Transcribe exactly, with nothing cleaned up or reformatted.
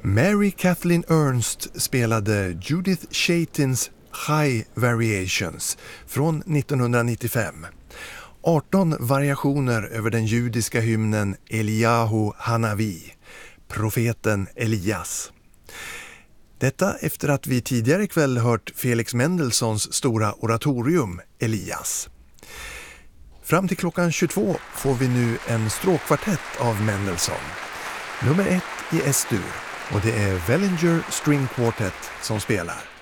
Mary Kathleen Ernst spelade Judith Chaitins High Variations från nittonhundranittiofem. arton variationer över den judiska hymnen Eliyahu Hanavi, profeten Elias. Detta efter att vi tidigare kväll hört Felix Mendelssohns stora oratorium Elias. Fram till klockan tjugotvå får vi nu en stråkkvartett av Mendelssohn. Nummer ett i S-dur, och det är Wellinger String Quartet som spelar.